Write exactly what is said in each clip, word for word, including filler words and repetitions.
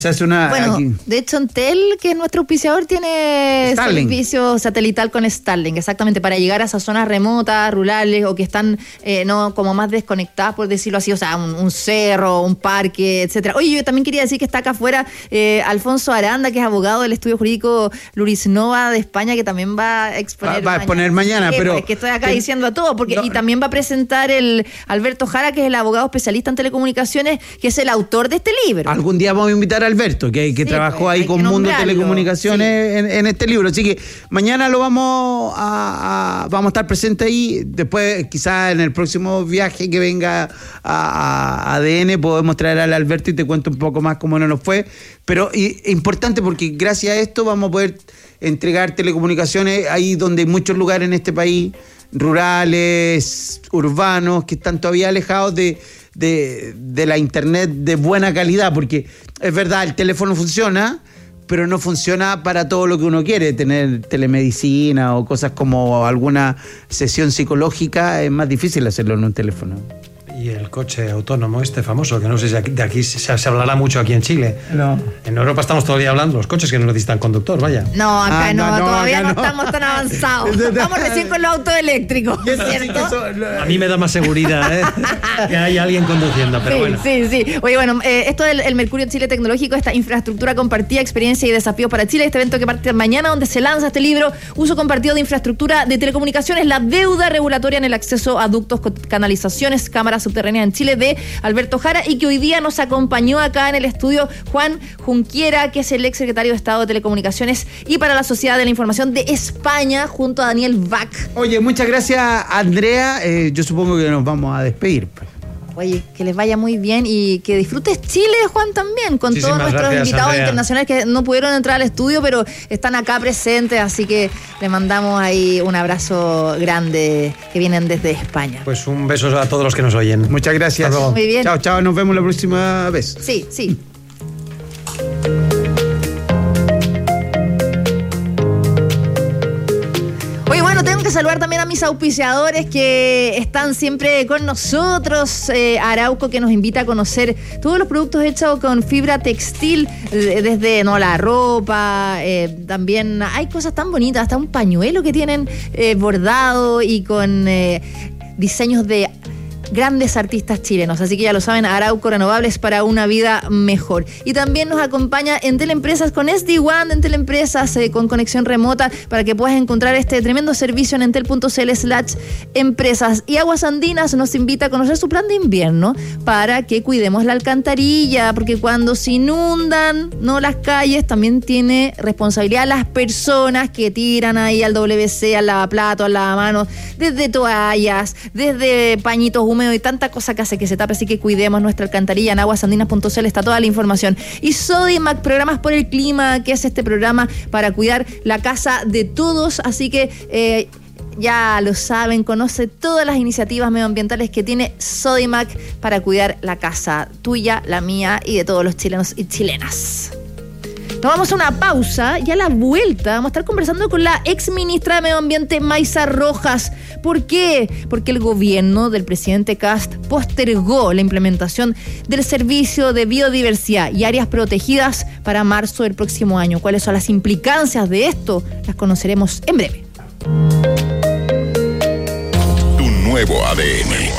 Se hace una, bueno, aquí. De hecho, Entel, que es nuestro auspiciador, tiene Starlink. servicio satelital con Starlink, exactamente, para llegar a esas zonas remotas, rurales, o que están eh, no como más desconectadas, por decirlo así, o sea, un, un cerro, un parque, etcétera. Oye, yo también quería decir que está acá afuera eh, Alfonso Aranda, que es abogado del estudio jurídico Lurisnova de España, que también va a exponer Va, va a exponer mañana, sí, pero... Pues, que estoy acá ten, diciendo a todo, porque no, y también va a presentar el Alberto Jara, que es el abogado especialista en telecomunicaciones, que es el autor de este libro. Algún día vamos a invitar a Alberto, que, que sí, trabajó pues, ahí con Mundo Telecomunicaciones sí. en, en este libro. Así que mañana lo vamos a, a vamos a estar presentes ahí. Después, quizás en el próximo viaje que venga a, a A D N, podemos traer al Alberto y te cuento un poco más cómo no nos fue. Pero y, importante porque gracias a esto vamos a poder entregar telecomunicaciones ahí donde hay muchos lugares en este país, rurales, urbanos, que están todavía alejados de, de, de la internet de buena calidad, porque es verdad, el teléfono funciona, pero no funciona para todo lo que uno quiere, tener telemedicina o cosas como alguna sesión psicológica, es más difícil hacerlo en un teléfono. Y el coche autónomo este famoso, que no sé si aquí, de aquí se, se hablará mucho aquí en Chile. No. En Europa estamos todo el día hablando, los coches que no necesitan conductor, vaya. No, acá Ah, no, no, no, todavía acá no, no. estamos tan avanzados. Estamos recién con los autos eléctricos, ¿cierto? A mí me da más seguridad, ¿eh? que hay alguien conduciendo, pero sí, bueno. Sí, sí. Oye, bueno, eh, esto del el Mercurio Chile Tecnológico, esta infraestructura compartida, experiencia y desafíos para Chile, este evento que parte mañana, donde se lanza este libro, Uso Compartido de Infraestructura de Telecomunicaciones, la deuda regulatoria en el acceso a ductos, canalizaciones, cámaras subterráneas en Chile, de Alberto Jara, y que hoy día nos acompañó acá en el estudio Juan Junquera, que es el ex secretario de Estado de Telecomunicaciones y para la Sociedad de la Información de España, junto a Daniel Bach. Oye, muchas gracias, Andrea. Eh, yo supongo que nos vamos a despedir. Oye, que les vaya muy bien y que disfrutes Chile, Juan, también, con Muchísimas todos nuestros gracias, invitados Andrea. internacionales que no pudieron entrar al estudio, pero están acá presentes, así que le mandamos ahí un abrazo grande, que vienen desde España. Pues un beso a todos los que nos oyen. Muchas gracias. Hasta luego. Muy bien. Chao, chao. Nos vemos la próxima vez. Sí, sí. Oye, bueno, tengo que saludar también a mis auspiciadores que están siempre con nosotros. Eh, Arauco, que nos invita a conocer todos los productos hechos con fibra textil, eh, desde no la ropa, eh, también hay cosas tan bonitas, hasta un pañuelo que tienen eh, bordado y con eh, diseños de grandes artistas chilenos, así que ya lo saben, Arauco, renovables para una vida mejor. Y también nos acompaña Entel Empresas con S D WAN de Entel Empresas, eh, con conexión remota, para que puedas encontrar este tremendo servicio en entel.cl slash empresas. Y Aguas Andinas nos invita a conocer su plan de invierno para que cuidemos la alcantarilla, porque cuando se inundan no las calles, también tiene responsabilidad las personas que tiran ahí al W C, al lavaplato, al lavamanos, desde toallas, desde pañitos húmedos y tanta cosa que hace que se tape, así que cuidemos nuestra alcantarilla. En aguasandinas punto c l está toda la información. Y Sodimac, programas por el clima, que es este programa para cuidar la casa de todos, así que eh, ya lo saben, conoce todas las iniciativas medioambientales que tiene Sodimac para cuidar la casa tuya, la mía y de todos los chilenos y chilenas. Nos vamos a una pausa y a la vuelta vamos a estar conversando con la ex ministra de Medio Ambiente, Maysa Rojas. ¿Por qué? Porque el gobierno del presidente Kast postergó la implementación del servicio de biodiversidad y áreas protegidas para marzo del próximo año. ¿Cuáles son las implicancias de esto? Las conoceremos en breve. Tu nuevo A D N.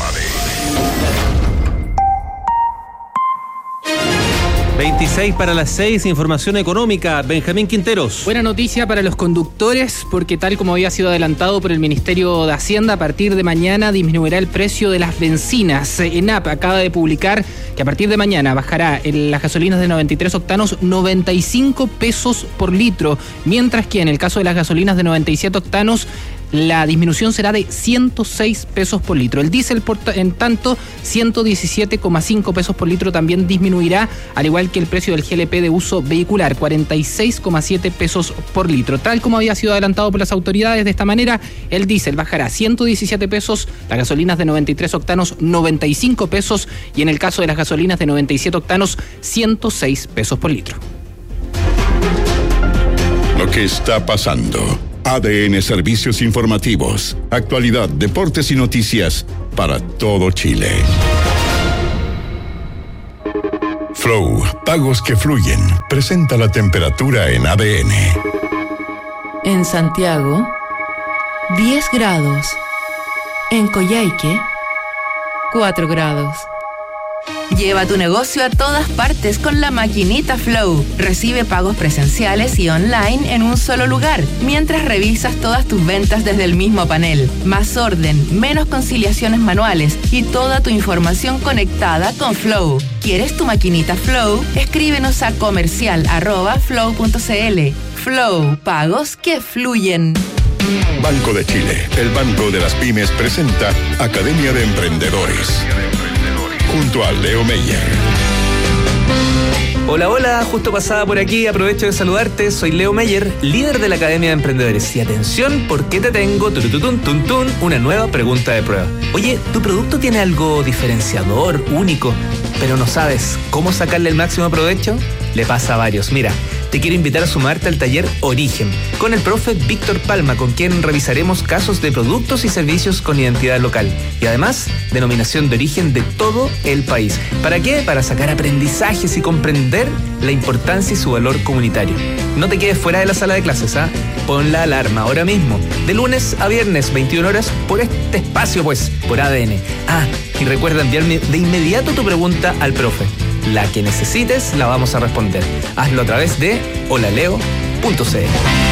veintiséis para las seis, información económica. Benjamín Quinteros. Buena noticia para los conductores, porque tal como había sido adelantado por el Ministerio de Hacienda, a partir de mañana disminuirá el precio de las bencinas. ENAP acaba de publicar que a partir de mañana bajará en las gasolinas de noventa y tres octanos noventa y cinco pesos por litro, mientras que en el caso de las gasolinas de noventa y siete octanos la disminución será de ciento seis pesos por litro. El diésel, por en tanto, ciento diecisiete coma cinco pesos por litro también disminuirá, al igual que el precio del G L P de uso vehicular, cuarenta y seis coma siete pesos por litro. Tal como había sido adelantado por las autoridades, de esta manera, el diésel bajará ciento diecisiete pesos, las gasolinas de noventa y tres octanos noventa y cinco pesos y en el caso de las gasolinas de noventa y siete octanos ciento seis pesos por litro. Lo que está pasando. A D N Servicios Informativos. Actualidad, deportes y noticias para todo Chile. Flow, pagos que fluyen. Presenta la temperatura en A D N. En Santiago, diez grados. En Coyhaique, cuatro grados. Lleva tu negocio a todas partes con la maquinita Flow. Recibe pagos presenciales y online en un solo lugar, mientras revisas todas tus ventas desde el mismo panel. Más orden, menos conciliaciones manuales y toda tu información conectada con Flow. ¿Quieres tu maquinita Flow? Escríbenos a comercial arroba flow punto cl. Flow, pagos que fluyen. Banco de Chile, el banco de las pymes, presenta Academia de Emprendedores. Junto a Leo Meyer. Hola, hola, justo pasada por aquí, aprovecho de saludarte, soy Leo Meyer, líder de la Academia de Emprendedores. Y atención, porque te tengo turututun, tun, tun, una nueva pregunta de prueba. Oye, ¿tu producto tiene algo diferenciador, único, pero no sabes cómo sacarle el máximo provecho? Le pasa a varios. Mira, te quiero invitar a sumarte al taller Origen con el profe Víctor Palma, con quien revisaremos casos de productos y servicios con identidad local y además denominación de origen de todo el país. ¿Para qué? Para sacar aprendizajes y comprender la importancia y su valor comunitario. No te quedes fuera de la sala de clases, ¿ah? Pon la alarma ahora mismo, de lunes a viernes, veintiuna horas, por este espacio, pues, por A D N. Ah, y recuerda enviarme de inmediato tu pregunta al profe. La que necesites la vamos a responder. Hazlo a través de holaleo punto c l.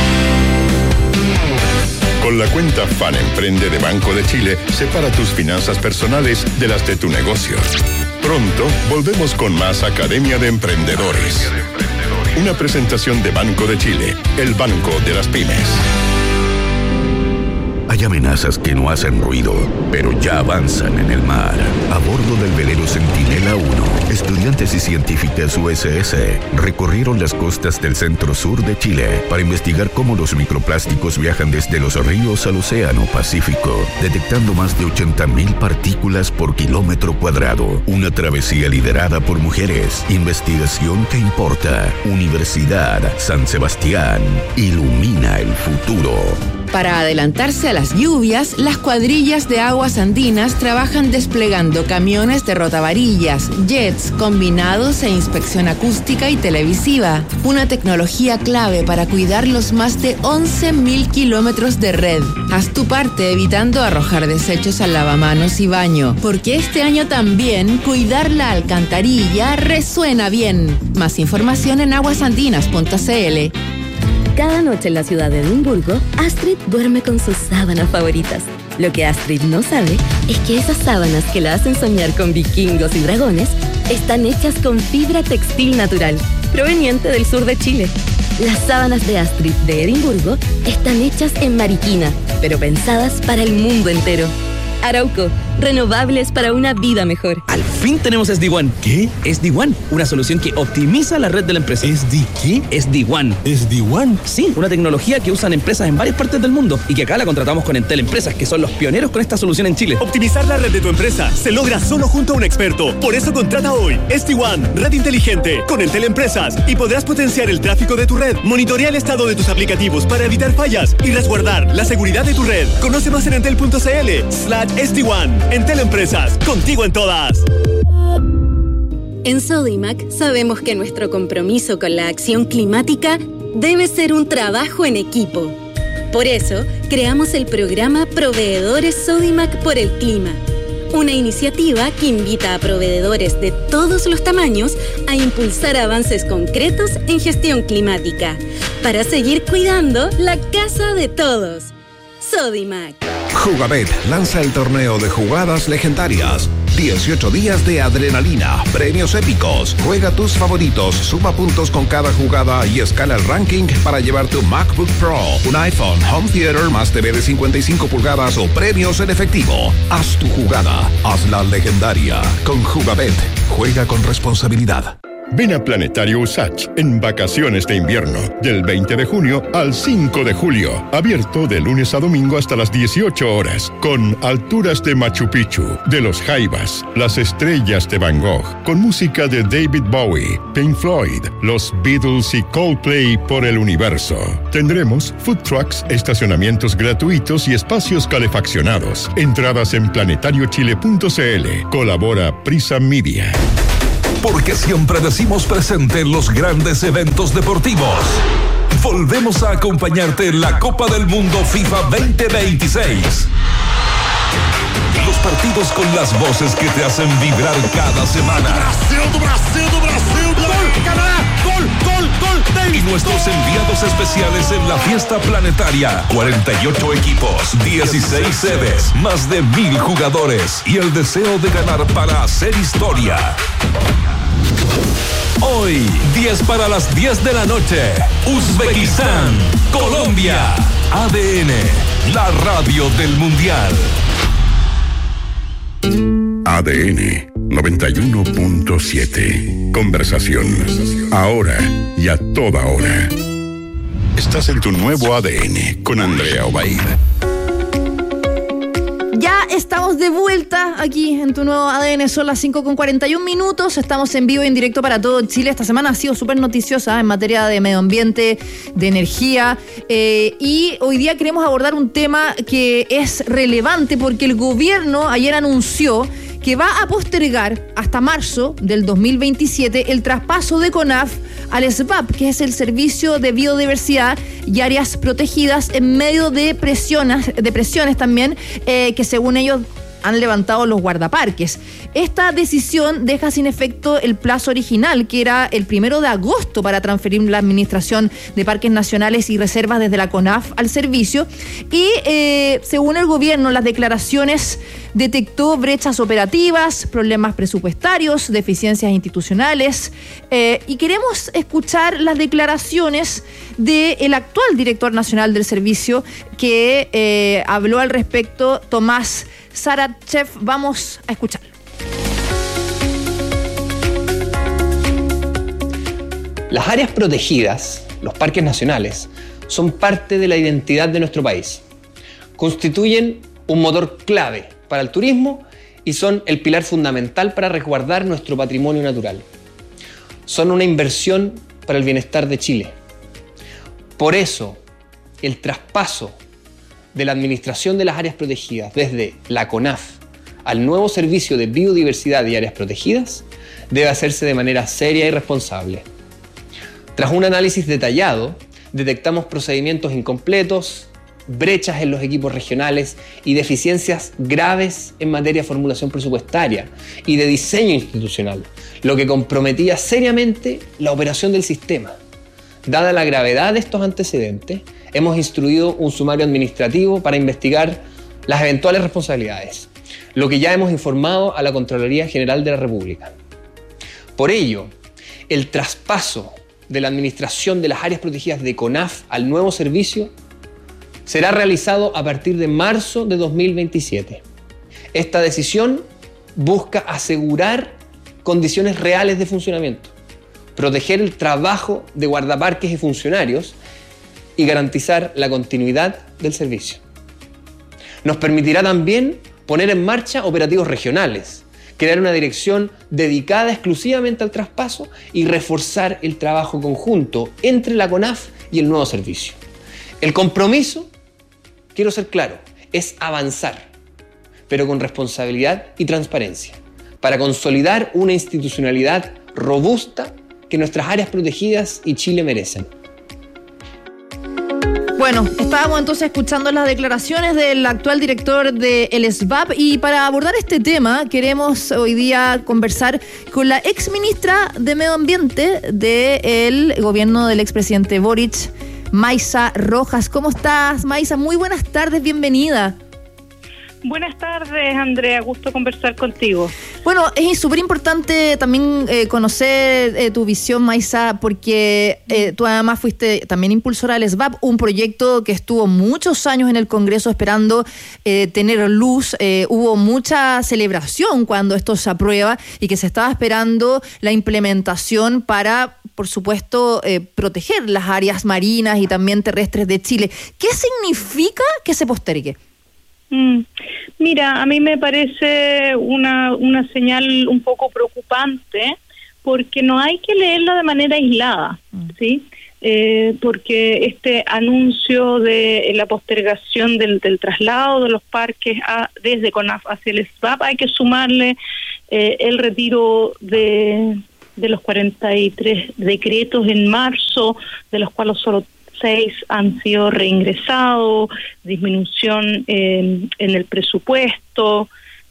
Con la cuenta Fan Emprende de Banco de Chile, separa tus finanzas personales de las de tu negocio. Pronto volvemos con más Academia de Emprendedores. Una presentación de Banco de Chile, el banco de las pymes. Hay amenazas que no hacen ruido, pero ya avanzan en el mar. A bordo del velero Centinela uno, estudiantes y científicas U S S recorrieron las costas del centro-sur de Chile para investigar cómo los microplásticos viajan desde los ríos al océano Pacífico, detectando más de ochenta mil partículas por kilómetro cuadrado. Una travesía liderada por mujeres. Investigación que importa. Universidad San Sebastián. Ilumina el futuro. Para adelantarse a las lluvias, las cuadrillas de aguas andinas trabajan desplegando camiones de rotavarillas, jets, combinados e inspección acústica y televisiva. Una tecnología clave para cuidar los más de once mil kilómetros de red. Haz tu parte evitando arrojar desechos al lavamanos y baño, porque este año también cuidar la alcantarilla resuena bien. Más información en aguasandinas punto c l. Cada noche en la ciudad de Edimburgo, Astrid duerme con sus sábanas favoritas. Lo que Astrid no sabe es que esas sábanas que la hacen soñar con vikingos y dragones están hechas con fibra textil natural, proveniente del sur de Chile. Las sábanas de Astrid de Edimburgo están hechas en Mariquina, pero pensadas para el mundo entero. Arauco, renovables para una vida mejor. Al fin tenemos S D One. ¿Qué? S D One, una solución que optimiza la red de la empresa. ¿S D qué? S D One. ¿S D One? Sí, una tecnología que usan empresas en varias partes del mundo y que acá la contratamos con Entel Empresas, que son los pioneros con esta solución en Chile. Optimizar la red de tu empresa se logra solo junto a un experto. Por eso contrata hoy S D One, red inteligente, con Entel Empresas, y podrás potenciar el tráfico de tu red, monitorea el estado de tus aplicativos para evitar fallas y resguardar la seguridad de tu red. Conoce más en entel punto c l slash S D One. Entel Empresas, contigo en todas. En Sodimac sabemos que nuestro compromiso con la acción climática debe ser un trabajo en equipo. Por eso, creamos el programa Proveedores Sodimac por el Clima, una iniciativa que invita a proveedores de todos los tamaños a impulsar avances concretos en gestión climática, para seguir cuidando la casa de todos. Sodimac. Jugabet lanza el torneo de jugadas legendarias. dieciocho días de adrenalina, premios épicos. Juega tus favoritos, suma puntos con cada jugada y escala el ranking para llevar tu MacBook Pro, un iPhone, Home Theater más T V de cincuenta y cinco pulgadas o premios en efectivo. Haz tu jugada, hazla legendaria. Con Jugabet, juega con responsabilidad. Ven a Planetario Usach en vacaciones de invierno, del veinte de junio al cinco de julio. Abierto de lunes a domingo hasta las dieciocho horas, con alturas de Machu Picchu, de los Jaivas, las estrellas de Van Gogh, con música de David Bowie, Pink Floyd, los Beatles y Coldplay por el universo. Tendremos food trucks, estacionamientos gratuitos y espacios calefaccionados. Entradas en planetario chile punto c l. Colabora Prisa Media. porque siempre decimos presente en los grandes eventos deportivos. Volvemos a acompañarte en la Copa del Mundo FIFA veinte veintiséis. Los partidos con las voces que te hacen vibrar cada semana. Brasil, do Brasil, do Brasil, gol, Canadá, gol, gol, gol. Y nuestros enviados especiales en la fiesta planetaria. cuarenta y ocho equipos, dieciséis sedes, más de mil jugadores y el deseo de ganar para hacer historia. Hoy, diez para las diez de la noche, Uzbekistán, Colombia. A D N, la radio del Mundial. A D N noventa y uno punto siete. Conversación. Ahora y a toda hora. Estás en tu nuevo A D N con Andrea Obaid. Ya estamos de vuelta aquí en tu nuevo A D N, son las cinco con cuarenta y un minutos, estamos en vivo y en directo para todo Chile. Esta semana ha sido súper noticiosa en materia de medio ambiente, de energía, eh, y hoy día queremos abordar un tema que es relevante porque el gobierno ayer anunció que va a postergar hasta marzo del dos mil veintisiete el traspaso de CONAF al S V A P, que es el Servicio de Biodiversidad y Áreas Protegidas, en medio de presiones, de presiones también eh, que según ellos han levantado los guardaparques. Esta decisión deja sin efecto el plazo original, que era el primero de agosto, para transferir la administración de parques nacionales y reservas desde la CONAF al servicio. Y eh, según el gobierno, las declaraciones detectó brechas operativas, problemas presupuestarios, deficiencias institucionales, eh, y queremos escuchar las declaraciones del actual director nacional del servicio, que eh, habló al respecto, Tomás Saratchev. Vamos a escuchar. Las áreas protegidas, los parques nacionales, son parte de la identidad de nuestro país. Constituyen un motor clave para el turismo y son el pilar fundamental para resguardar nuestro patrimonio natural. Son una inversión para el bienestar de Chile. Por eso, el traspaso de la administración de las áreas protegidas desde la CONAF al nuevo Servicio de Biodiversidad y Áreas Protegidas debe hacerse de manera seria y responsable. Tras un análisis detallado, detectamos procedimientos incompletos, brechas en los equipos regionales y deficiencias graves en materia de formulación presupuestaria y de diseño institucional, lo que comprometía seriamente la operación del sistema. Dada la gravedad de estos antecedentes, hemos instruido un sumario administrativo para investigar las eventuales responsabilidades, lo que ya hemos informado a la Contraloría General de la República. Por ello, el traspaso de la administración de las áreas protegidas de CONAF al nuevo servicio será realizado a partir de marzo de dos mil veintisiete. Esta decisión busca asegurar condiciones reales de funcionamiento, proteger el trabajo de guardaparques y funcionarios y garantizar la continuidad del servicio. Nos permitirá también poner en marcha operativos regionales, crear una dirección dedicada exclusivamente al traspaso y reforzar el trabajo conjunto entre la CONAF y el nuevo servicio. El compromiso, quiero ser claro, es avanzar, pero con responsabilidad y transparencia, para consolidar una institucionalidad robusta que nuestras áreas protegidas y Chile merecen. Bueno, estábamos entonces escuchando las declaraciones del actual director del S V A P, y para abordar este tema queremos hoy día conversar con la ex ministra de Medio Ambiente del gobierno del expresidente Boric, Maisa Rojas. ¿Cómo estás, Maisa? Muy buenas tardes, bienvenida. Buenas tardes, Andrea, gusto conversar contigo. Bueno, es súper importante también eh, conocer eh, tu visión, Maisa, porque eh, tú además fuiste también impulsora del S V A P, un proyecto que estuvo muchos años en el Congreso esperando eh, tener luz. Eh, hubo mucha celebración cuando esto se aprueba y que se estaba esperando la implementación para, por supuesto, eh, proteger las áreas marinas y también terrestres de Chile. ¿Qué significa que se postergue? Mm, mira, a mí me parece una, una señal un poco preocupante, porque no hay que leerla de manera aislada, ¿sí? Eh, porque este anuncio de la postergación del, del traslado de los parques a, desde CONAF hacia el S V A P, hay que sumarle eh, el retiro de, de los cuarenta y tres decretos en marzo, de los cuales solo seis han sido reingresados, disminución eh, en el presupuesto,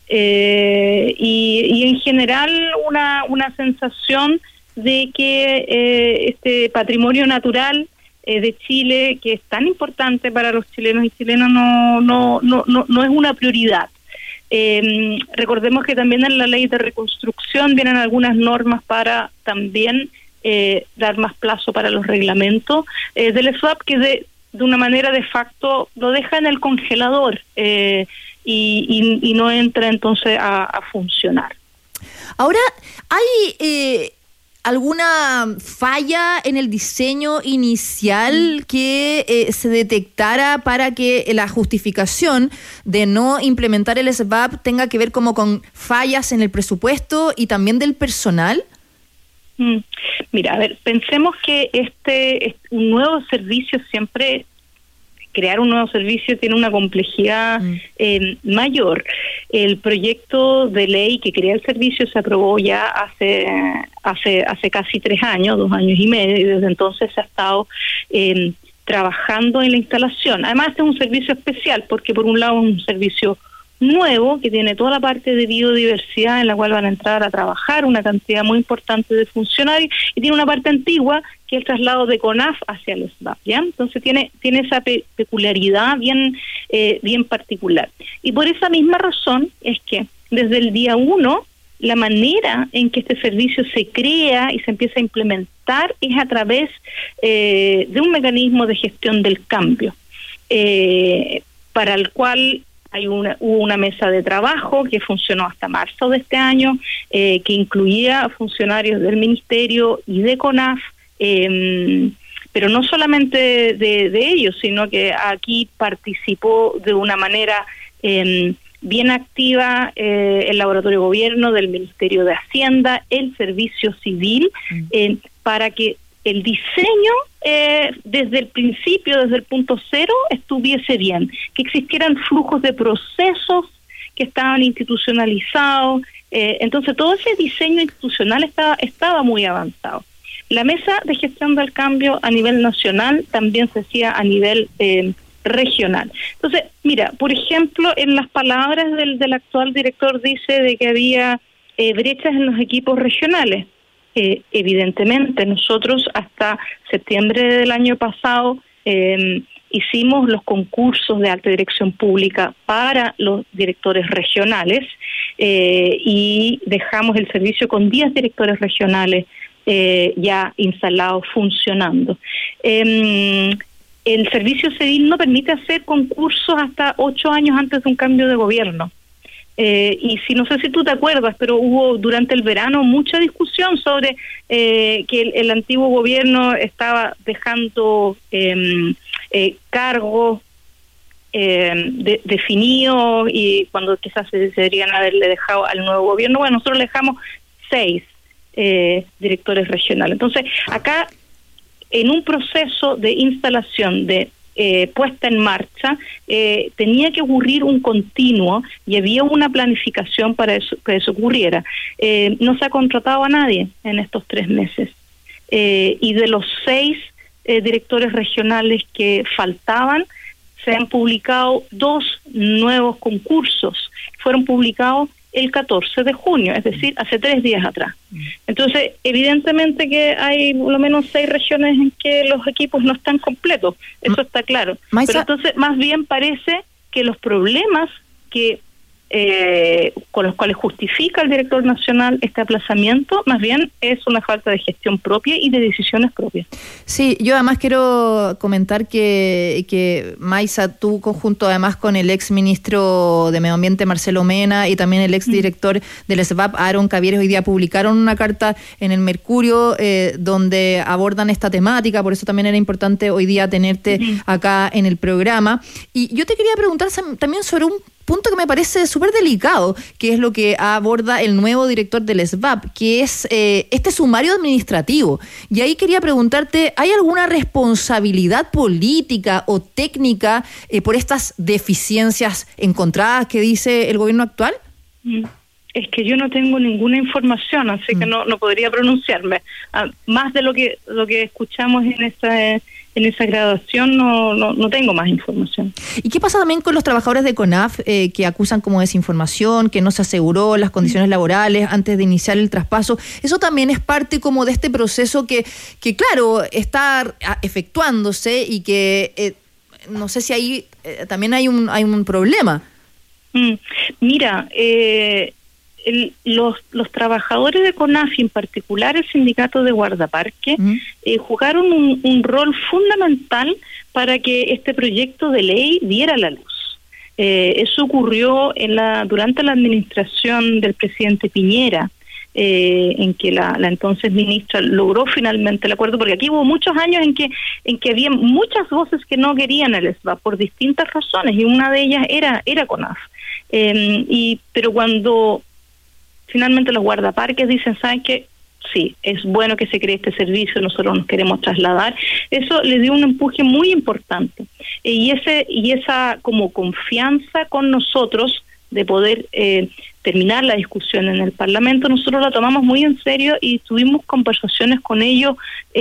eh, y, y en general una, una sensación de que eh, este patrimonio natural eh, de Chile, que es tan importante para los chilenos y chilenas, no, no, no, no, no es una prioridad. Eh, recordemos que también en la ley de reconstrucción vienen algunas normas para también eh, dar más plazo para los reglamentos eh, del S V A P, que de, de una manera de facto lo deja en el congelador eh, y, y, y no entra entonces a, a funcionar. Ahora, hay... Eh... ¿alguna falla en el diseño inicial que eh, se detectara para que la justificación de no implementar el S V A P tenga que ver como con fallas en el presupuesto y también del personal? Mm. Mira, a ver, pensemos que este, este un nuevo servicio siempre... crear un nuevo servicio tiene una complejidad mm. eh, mayor. El proyecto de ley que crea el servicio se aprobó ya hace hace hace casi tres años, dos años y medio, y desde entonces se ha estado eh, trabajando en la instalación. Además, este es un servicio especial porque por un lado es un servicio nuevo que tiene toda la parte de biodiversidad en la cual van a entrar a trabajar una cantidad muy importante de funcionarios, y tiene una parte antigua que es el traslado de CONAF hacia el S V A P, ¿ya? Entonces tiene tiene esa pe- peculiaridad bien eh, bien particular. Y por esa misma razón es que desde el día uno la manera en que este servicio se crea y se empieza a implementar es a través eh, de un mecanismo de gestión del cambio, eh, para el cual hay una, hubo una mesa de trabajo que funcionó hasta marzo de este año, eh, que incluía funcionarios del Ministerio y de CONAF, eh, pero no solamente de, de ellos, sino que aquí participó de una manera eh, bien activa eh, el Laboratorio de Gobierno del Ministerio de Hacienda, el Servicio Civil, eh, para que el diseño eh, desde el principio, desde el punto cero, estuviese bien, que existieran flujos de procesos que estaban institucionalizados, eh, entonces todo ese diseño institucional estaba, estaba muy avanzado. La mesa de gestión del cambio a nivel nacional también se hacía a nivel eh, regional. Entonces, mira, por ejemplo, en las palabras del, del actual director dice de que había eh, brechas en los equipos regionales. Eh, evidentemente, nosotros hasta septiembre del año pasado eh, hicimos los concursos de alta dirección pública para los directores regionales eh, y dejamos el servicio con diez directores regionales eh, ya instalados, funcionando. Eh, el servicio civil no permite hacer concursos hasta ocho años antes de un cambio de gobierno. Eh, y si no sé si tú te acuerdas, pero hubo durante el verano mucha discusión sobre eh, que el, el antiguo gobierno estaba dejando eh, eh, cargos eh, de, definidos, y cuando quizás se deberían haberle dejado al nuevo gobierno. Bueno, nosotros le dejamos seis eh, directores regionales. Entonces, acá, en un proceso de instalación de Eh, puesta en marcha, eh, tenía que ocurrir un continuo y había una planificación para eso, que eso ocurriera. Eh, no se ha contratado a nadie en estos tres meses. Eh, y de los seis eh, directores regionales que faltaban, se han publicado dos nuevos concursos. Fueron publicados el catorce de junio, es decir, hace tres días atrás. Entonces, evidentemente que hay por lo menos seis regiones en que los equipos no están completos, eso está claro. Maisa, pero entonces, más bien parece que los problemas que eh, con los cuales justifica el director nacional este aplazamiento, más bien es una falta de gestión propia y de decisiones propias. Sí, yo además quiero comentar que, que Maisa, tú conjunto además con el ex ministro de Medio Ambiente Marcelo Mena y también el ex director del S V A P Aaron Cavieres, hoy día publicaron una carta en el Mercurio eh, donde abordan esta temática, por eso también era importante hoy día tenerte uh-huh. acá en el programa. Y yo te quería preguntar también sobre un punto que me parece súper delicado, que es lo que aborda el nuevo director del S V A P, que es eh, este sumario administrativo. Y ahí quería preguntarte, ¿hay alguna responsabilidad política o técnica eh, por estas deficiencias encontradas que dice el gobierno actual? Es que yo no tengo ninguna información, así mm. que no, no podría pronunciarme. Ah, más de lo que lo que escuchamos en esa en esa graduación, no, no, no tengo más información. ¿Y qué pasa también con los trabajadores de CONAF eh, que acusan como desinformación, que no se aseguró las condiciones mm. laborales antes de iniciar el traspaso? Eso también es parte como de este proceso que, que claro, está efectuándose y que eh, no sé si ahí eh, también hay un, hay un problema. Mm. Mira, eh... El, los, los trabajadores de CONAF, en particular el sindicato de guardaparque, uh-huh. eh, jugaron un, un rol fundamental para que este proyecto de ley diera la luz. Eh, eso ocurrió en la durante la administración del presidente Piñera, eh, en que la, la entonces ministra logró finalmente el acuerdo, porque aquí hubo muchos años en que en que había muchas voces que no querían el S V A P por distintas razones, y una de ellas era, era CONAF. Eh, y pero cuando finalmente los guardaparques dicen, ¿saben qué? Sí, es bueno que se cree este servicio, nosotros nos queremos trasladar. Eso le dio un empuje muy importante. Y ese y esa como confianza con nosotros de poder eh, terminar la discusión en el Parlamento, nosotros la tomamos muy en serio y tuvimos conversaciones con ellos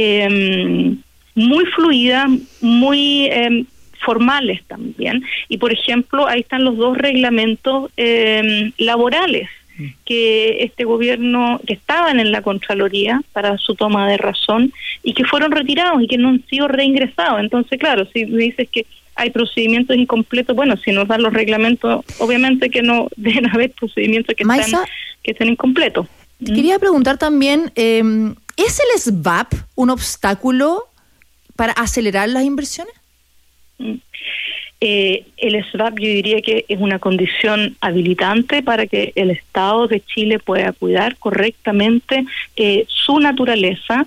eh, muy fluidas, muy eh, formales también. Y, por ejemplo, ahí están los dos reglamentos eh, laborales que este gobierno, que estaban en la Contraloría para su toma de razón y que fueron retirados y que no han sido reingresados. Entonces, claro, si me dices que hay procedimientos incompletos, bueno, si nos dan los reglamentos, obviamente que no deben haber procedimientos que, están, que estén incompletos. Te quería preguntar también, eh, ¿es el S V A P un obstáculo para acelerar las inversiones? Mm. Eh, el S V A P yo diría que es una condición habilitante para que el Estado de Chile pueda cuidar correctamente eh, su naturaleza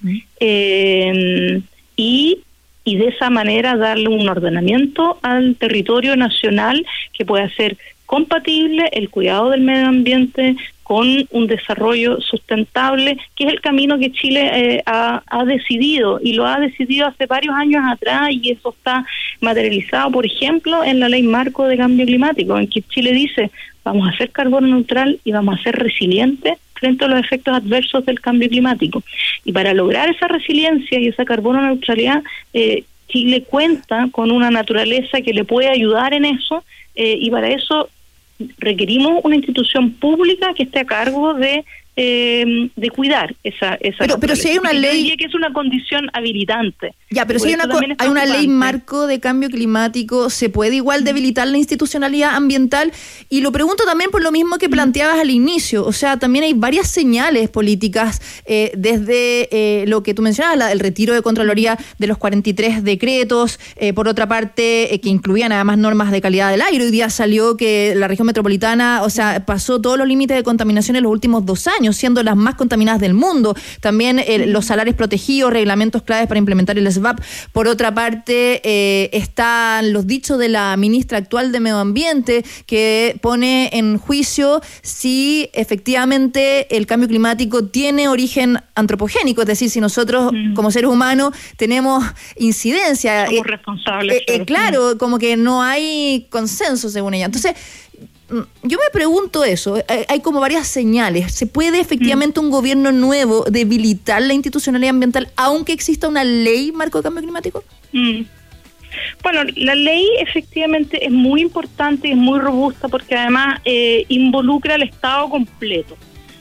eh, y, y de esa manera darle un ordenamiento al territorio nacional que pueda ser compatible el cuidado del medio ambiente con un desarrollo sustentable, que es el camino que Chile eh, ha, ha decidido, y lo ha decidido hace varios años atrás, y eso está materializado, por ejemplo, en la Ley Marco de Cambio Climático, en que Chile dice, vamos a ser carbono neutral y vamos a ser resilientes frente a los efectos adversos del cambio climático. Y para lograr esa resiliencia y esa carbono neutralidad, eh, Chile cuenta con una naturaleza que le puede ayudar en eso, eh, y para eso requerimos una institución pública que esté a cargo de eh, de cuidar esa esa pero, pero si hay una ley, yo diría que es una condición habilitante. Ya, pero si hay una hay una ley marco de cambio climático, se puede igual debilitar la institucionalidad ambiental, y lo pregunto también por lo mismo que planteabas al inicio, o sea, también hay varias señales políticas eh, desde eh, lo que tú mencionabas, la, el retiro de Contraloría de los cuarenta y tres decretos, eh, por otra parte, eh, que incluían además normas de calidad del aire. Hoy día salió que la región metropolitana, o sea, pasó todos los límites de contaminación en los últimos dos años, siendo las más contaminadas del mundo. También eh, los salarios protegidos, reglamentos claves para implementar el S V A P. Por otra parte, eh, están los dichos de la ministra actual de Medio Ambiente, que pone en juicio si efectivamente el cambio climático tiene origen antropogénico, es decir, si nosotros mm. como seres humanos tenemos incidencia. Somos eh, responsables. Eh, claro, eh, claro, como que no hay consenso según ella. Entonces, yo me pregunto eso, hay como varias señales. ¿Se puede efectivamente un gobierno nuevo debilitar la institucionalidad ambiental aunque exista una ley marco de cambio climático? Mm. Bueno, la ley efectivamente es muy importante y es muy robusta porque además eh, involucra al Estado completo.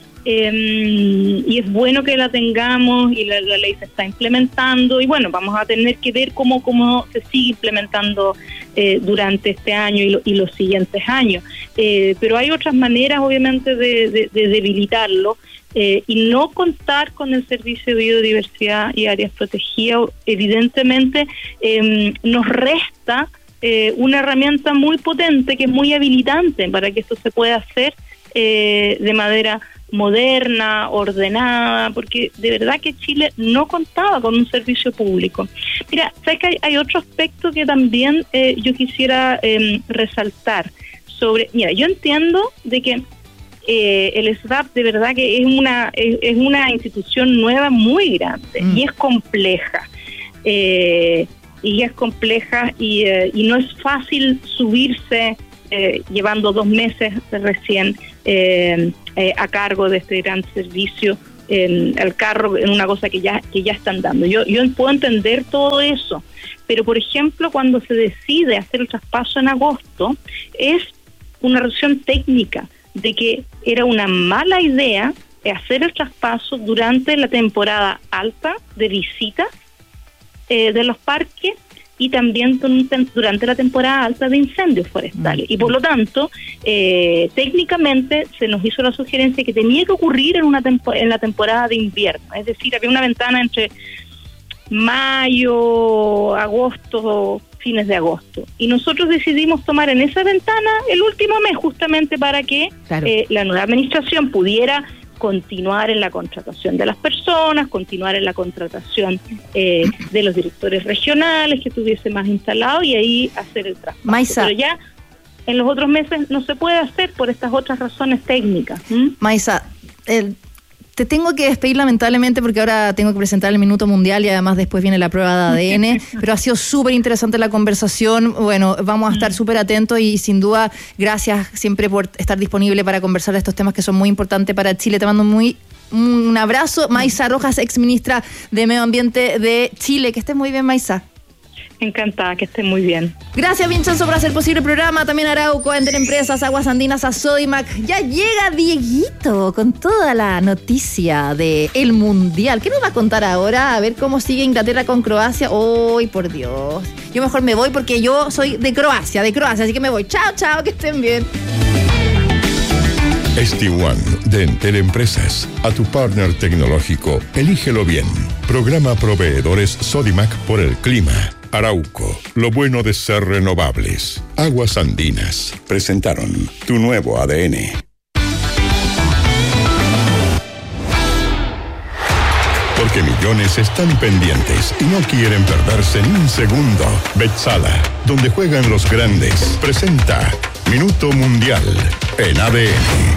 Eh, y es bueno que la tengamos y la, la ley se está implementando y bueno, vamos a tener que ver cómo, cómo se sigue implementando eh, durante este año y, lo, y los siguientes años. Eh, pero hay otras maneras obviamente de, de, de debilitarlo eh, y no contar con el Servicio de Biodiversidad y Áreas Protegidas evidentemente eh, nos resta eh, una herramienta muy potente que es muy habilitante para que esto se pueda hacer eh, de manera moderna, ordenada, porque de verdad que Chile no contaba con un servicio público. Mira, sabes que hay, hay otro aspecto que también eh, yo quisiera eh, resaltar sobre, mira, yo entiendo de que eh, el S V A P de verdad que es una es, es una institución nueva muy grande mm. y es compleja. Eh, y es compleja y, eh, y no es fácil subirse eh, llevando dos meses recién eh, eh, a cargo de este gran servicio en el carro, en una cosa que ya que ya están dando. Yo yo puedo entender todo eso, pero por ejemplo cuando se decide hacer el traspaso en agosto es una razón técnica de que era una mala idea hacer el traspaso durante la temporada alta de visitas eh, de los parques y también durante la temporada alta de incendios forestales. Y por lo tanto, eh, técnicamente se nos hizo la sugerencia que tenía que ocurrir en una tempo- en la temporada de invierno. Es decir, había una ventana entre mayo, agosto, fines de agosto. Y nosotros decidimos tomar en esa ventana el último mes, justamente para que claro. eh, la nueva administración pudiera continuar en la contratación de las personas, continuar en la contratación eh, de los directores regionales que estuviese más instalado y ahí hacer el traspaso. Maisa. Pero ya en los otros meses no se puede hacer por estas otras razones técnicas. ¿Mm? Maisa, el... te tengo que despedir lamentablemente porque ahora tengo que presentar el Minuto Mundial y además después viene la prueba de A D N, pero ha sido súper interesante la conversación. Bueno, vamos a estar súper atentos y sin duda gracias siempre por estar disponible para conversar de estos temas que son muy importantes para Chile. Te mando muy un abrazo. Maisa Rojas, ex ministra de Medio Ambiente de Chile. Que estés muy bien, Maisa. Encantada, que estén muy bien. Gracias, Vincenzo, por hacer posible el programa. También Arauco, Ender Empresas, Aguas Andinas, a Sodimac. Ya llega Dieguito con toda la noticia del Mundial. ¿Qué nos va a contar ahora? A ver cómo sigue Inglaterra con Croacia. ¡Ay, por Dios! Yo mejor me voy porque yo soy de Croacia, de Croacia, así que me voy. Chao, chao, que estén bien. S D uno de Entel Empresas. A tu partner tecnológico, elígelo bien. Programa proveedores Sodimac por el clima. Arauco, lo bueno de ser renovables. Aguas Andinas presentaron tu nuevo A D N. Porque millones están pendientes y no quieren perderse ni un segundo. Betzala, donde juegan los grandes, presenta Minuto Mundial en A D N.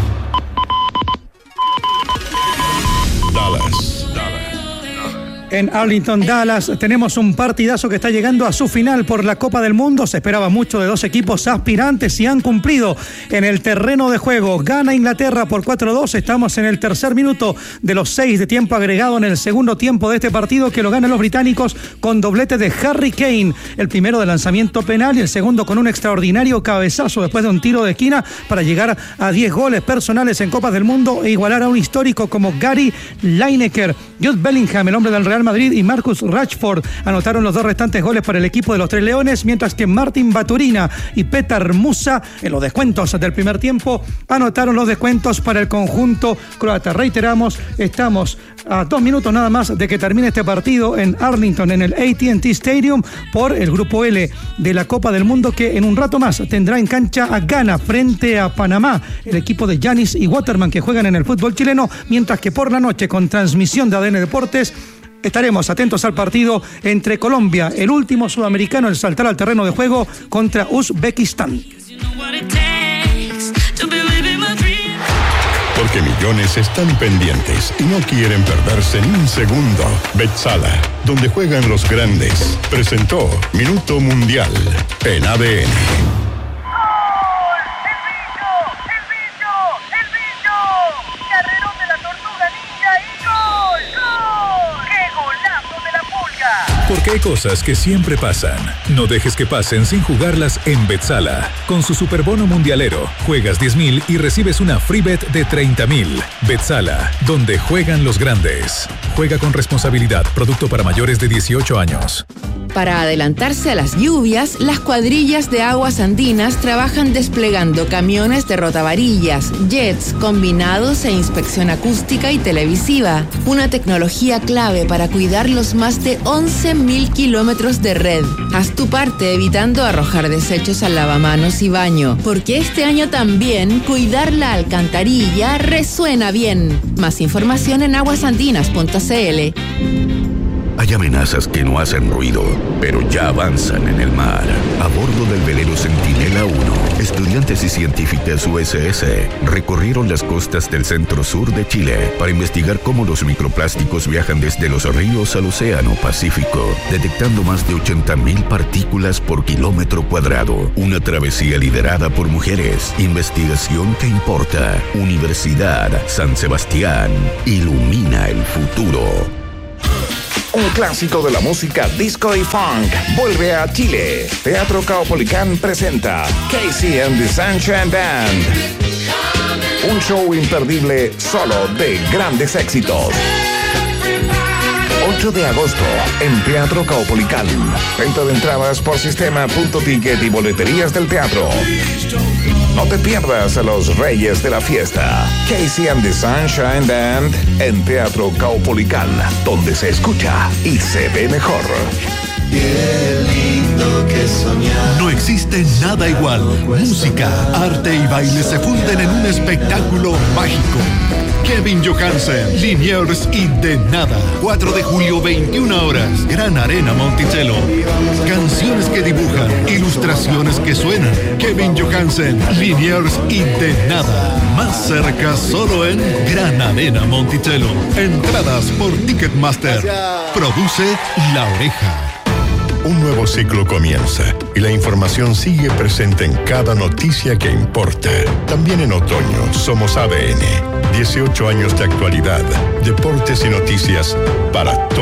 Dallas. En Arlington, Dallas, tenemos un partidazo que está llegando a su final por la Copa del Mundo. Se esperaba mucho de dos equipos aspirantes y han cumplido en el terreno de juego. Gana Inglaterra por cuatro a dos. Estamos en el tercer minuto de los seis de tiempo agregado en el segundo tiempo de este partido, que lo ganan los británicos con doblete de Harry Kane. El primero de lanzamiento penal y el segundo con un extraordinario cabezazo después de un tiro de esquina para llegar a diez goles personales en Copas del Mundo e igualar a un histórico como Gary Lineker. Jude Bellingham, el hombre del Real Madrid, y Marcus Rashford anotaron los dos restantes goles para el equipo de los Tres Leones, mientras que Martin Baturina y Petar Musa en los descuentos del primer tiempo anotaron los descuentos para el conjunto croata. Reiteramos, estamos a dos minutos nada más de que termine este partido en Arlington, en el A T and T Stadium, por el grupo L de la Copa del Mundo, que en un rato más tendrá en cancha a Ghana frente a Panamá, el equipo de Giannis y Waterman, que juegan en el fútbol chileno, mientras que por la noche, con transmisión de A D N Deportes, estaremos atentos al partido entre Colombia, el último sudamericano en saltar al terreno de juego, contra Uzbekistán. Porque millones están pendientes y no quieren perderse ni un segundo. Betzala, donde juegan los grandes, presentó Minuto Mundial en A D N. Porque hay cosas que siempre pasan. No dejes que pasen sin jugarlas en Betzala. Con su superbono mundialero, juegas diez mil y recibes una free bet de treinta mil. Betzala, donde juegan los grandes. Juega con responsabilidad. Producto para mayores de dieciocho años. Para adelantarse a las lluvias, las cuadrillas de Aguas Andinas trabajan desplegando camiones de rotavarillas, jets, combinados e inspección acústica y televisiva. Una tecnología clave para cuidar los más de once mil kilómetros de red. Haz tu parte evitando arrojar desechos al lavamanos y baño, porque este año también cuidar la alcantarilla resuena bien. Más información en aguasandinas punto c l. Hay amenazas que no hacen ruido, pero ya avanzan en el mar. A bordo del velero Centinela uno, estudiantes y científicas U S S recorrieron las costas del centro-sur de Chile para investigar cómo los microplásticos viajan desde los ríos al océano Pacífico, detectando más de ochenta mil partículas por kilómetro cuadrado. Una travesía liderada por mujeres. Investigación que importa. Universidad San Sebastián. Ilumina el futuro. Un clásico de la música disco y funk vuelve a Chile. Teatro Caupolicán presenta Casey and the Sunshine Band. Un show imperdible solo de grandes éxitos. ocho de agosto en Teatro Caupolicán. Venta de entradas por sistema punto ticket y boleterías del teatro. No te pierdas a los reyes de la fiesta. Casey and the Sunshine Band en Teatro Caupolicán, donde se escucha y se ve mejor. Qué lindo que soñar. No existe nada igual. Música, arte y baile se funden en un espectáculo mágico. Kevin Johansen, Liniers y De Nada. cuatro de julio, veintiuna horas. Gran Arena Monticello. Canciones que dibujan, ilustraciones que suenan. Kevin Johansen, Liniers y De Nada. Más cerca solo en Gran Arena Monticello. Entradas por Ticketmaster. Produce La Oreja. Un nuevo ciclo comienza y la información sigue presente en cada noticia que importa. También en otoño somos A D N. dieciocho años de actualidad, deportes y noticias para todos.